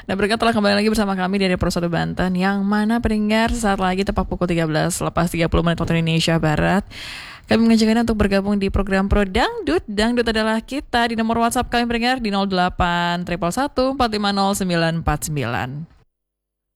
Dan berkat telah kembali lagi bersama kami dari Pro 1 Banten, yang mana pendengar sesaat lagi tepat pukul 13 lepas 30 menit waktu Indonesia Barat. Kami mengajak Anda untuk bergabung di program Pro Dangdut. Dangdut adalah kita. Di nomor WhatsApp kami pendengar di 08 111 450 949.